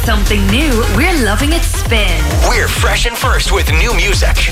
something new, we're loving its spin. We're fresh and first with new music.